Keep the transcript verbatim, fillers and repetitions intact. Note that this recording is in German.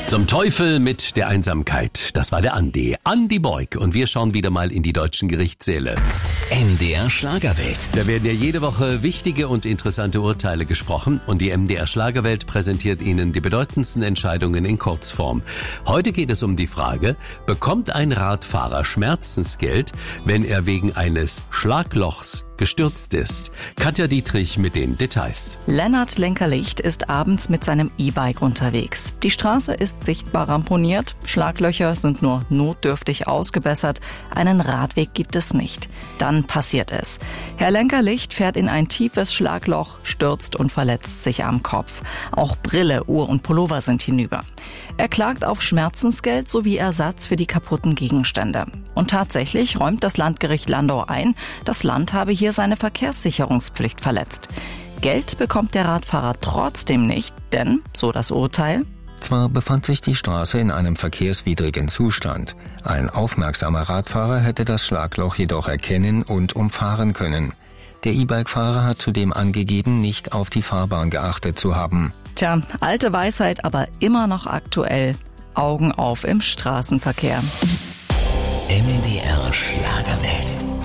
Zum Teufel mit der Einsamkeit. Das war der Andi. Andi Beug. Und wir schauen wieder mal in die deutschen Gerichtssäle. M D R Schlagerwelt. Da werden ja jede Woche wichtige und interessante Urteile gesprochen. Und die M D R Schlagerwelt präsentiert Ihnen die bedeutendsten Entscheidungen in Kurzform. Heute geht es um die Frage, bekommt ein Radfahrer Schmerzensgeld, wenn er wegen eines Schlaglochs gestürzt ist? Katja Dietrich mit den Details. Lennart Lenkerlicht ist abends mit seinem E-Bike unterwegs. Die Straße ist sichtbar ramponiert, Schlaglöcher sind nur notdürftig ausgebessert, einen Radweg gibt es nicht. Dann passiert es. Herr Lenkerlicht fährt in ein tiefes Schlagloch, stürzt und verletzt sich am Kopf. Auch Brille, Uhr und Pullover sind hinüber. Er klagt auf Schmerzensgeld sowie Ersatz für die kaputten Gegenstände. Und tatsächlich räumt das Landgericht Landau ein, das Land habe hier seine Verkehrssicherungspflicht verletzt. Geld bekommt der Radfahrer trotzdem nicht, denn, so das Urteil, zwar befand sich die Straße in einem verkehrswidrigen Zustand. Ein aufmerksamer Radfahrer hätte das Schlagloch jedoch erkennen und umfahren können. Der E-Bike-Fahrer hat zudem angegeben, nicht auf die Fahrbahn geachtet zu haben. Tja, alte Weisheit, aber immer noch aktuell. Augen auf im Straßenverkehr. M D R Schlagerwelt.